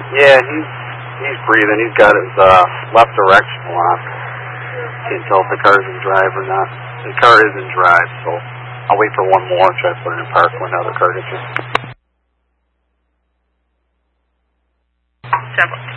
Yeah, he's breathing. He's got his left directional on. Can't tell if the car's in drive or not. The car is in drive, so I'll wait for one more and try to put it in park when the other car gets in. 7.